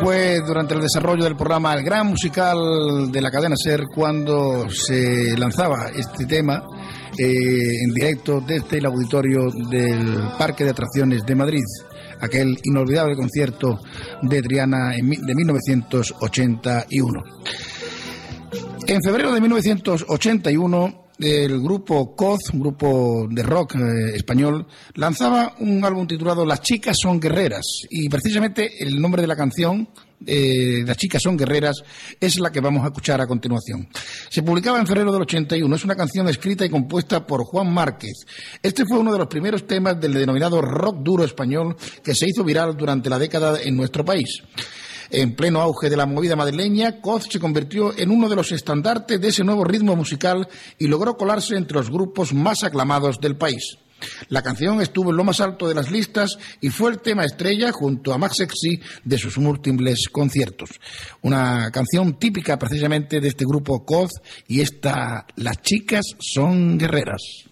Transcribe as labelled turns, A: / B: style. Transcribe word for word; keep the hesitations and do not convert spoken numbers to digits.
A: Fue durante el desarrollo del programa El Gran Musical de la cadena SER cuando se lanzaba este tema eh, en directo desde el auditorio del Parque de Atracciones de Madrid, aquel inolvidable concierto de Triana en, de mil novecientos ochenta y uno. En febrero de mil novecientos ochenta y uno, el grupo C O Z, un grupo de rock eh, español, lanzaba un álbum titulado Las chicas son guerreras, y precisamente el nombre de la canción, eh, Las chicas son guerreras, es la que vamos a escuchar a continuación. Se publicaba en febrero del ochenta y uno, es una canción escrita y compuesta por Juan Márquez. Este fue uno de los primeros temas del denominado rock duro español que se hizo viral durante la década en nuestro país. En pleno auge de la movida madrileña, C O Z se convirtió en uno de los estandartes de ese nuevo ritmo musical y logró colarse entre los grupos más aclamados del país. La canción estuvo en lo más alto de las listas y fue el tema estrella, junto a Max Sexy, de sus múltiples conciertos. Una canción típica precisamente de este grupo C O Z, y esta, Las chicas son guerreras.